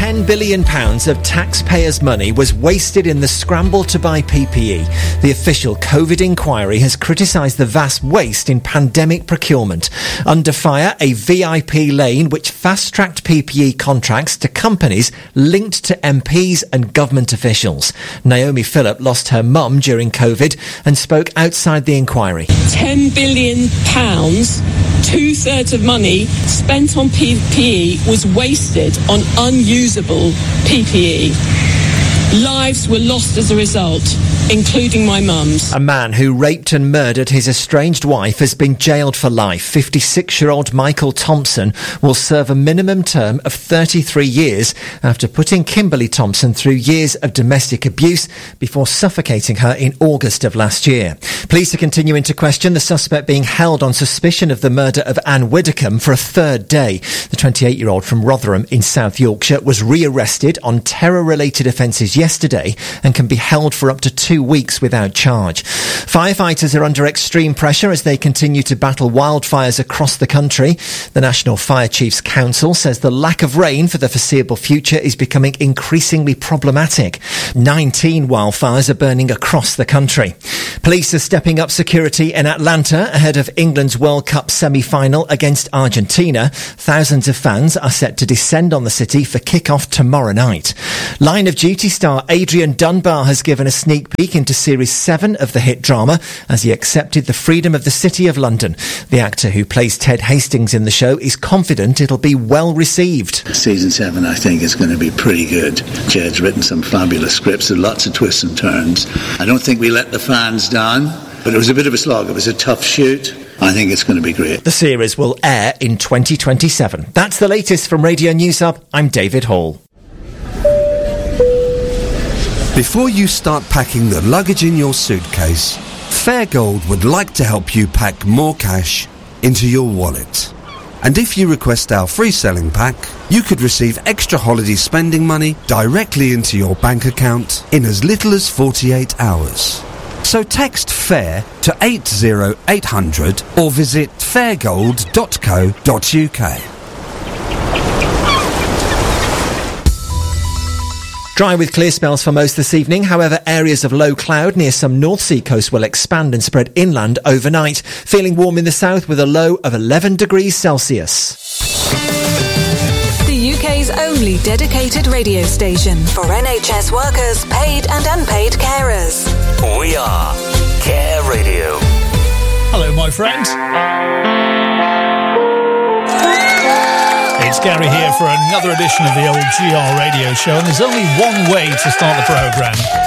£10 billion of taxpayers' money was wasted in the scramble to buy PPE. The official COVID inquiry has criticised the vast waste in pandemic procurement. Under fire, a VIP lane which fast-tracked PPE contracts to companies linked to MPs and government officials. Naomi Phillip lost her mum during COVID and spoke outside the inquiry. £10 billion, 2/3 of money spent on PPE was wasted on unusable PPE. Lives were lost as a result, including my mum's. A man who raped and murdered his estranged wife has been jailed for life. 56-year-old Michael Thompson will serve a minimum term of 33 years after putting Kimberly Thompson through years of domestic abuse before suffocating her in August of last year. Police are continuing to question the suspect being held on suspicion of the murder of Anne Widdicombe for a third day. The 28-year-old from Rotherham in South Yorkshire was rearrested on terror-related offences yesterday and can be held for up to 2 weeks without charge. Firefighters are under extreme pressure as they continue to battle wildfires across the country. The National Fire Chiefs Council says the lack of rain for the foreseeable future is becoming increasingly problematic. 19 wildfires are burning across the country. Police are stepping up security in Atlanta ahead of England's World Cup semi-final against Argentina. Thousands of fans are set to descend on the city for kick-off tomorrow night. Line of Duty star Adrian Dunbar has given a sneak peek into Series 7 of the hit drama as he accepted the freedom of the City of London. The actor who plays Ted Hastings in the show is confident it'll be well received. Season 7, I think, is going to be pretty good. Jed's written some fabulous scripts with lots of twists and turns. I don't think we let the fans down, but it was a bit of a slog. It was a tough shoot. I think it's going to be great. The series will air in 2027. That's the latest from Radio News Hub. I'm David Hall. Before you start packing the luggage in your suitcase, Fairgold would like to help you pack more cash into your wallet. And if you request our free selling pack, you could receive extra holiday spending money directly into your bank account in as little as 48 hours. So text FAIR to 80800 or visit fairgold.co.uk. Dry with clear spells for most this evening. However, areas of low cloud near some North Sea coast will expand and spread inland overnight. Feeling warm in the south with a low of 11 degrees Celsius. The UK's only dedicated radio station for NHS workers, paid and unpaid carers. We are Care Radio. Hello, my friend. It's Gary here for another edition of the old GR radio show, and there's only one way to start the programme.